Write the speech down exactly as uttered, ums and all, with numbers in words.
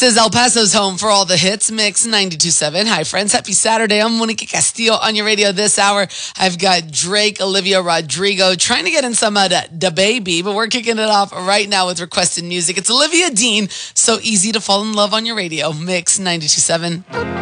is El Paso's home for all the hits, Mix ninety-two point seven. Hi, friends. Happy Saturday. I'm Monique Castillo on your radio this hour. I've got Drake, Olivia Rodrigo, trying to get in some of the, the baby, but we're kicking it off right now with requested music. It's Olivia Dean, So Easy to Fall in Love on your radio, Mix ninety-two point seven.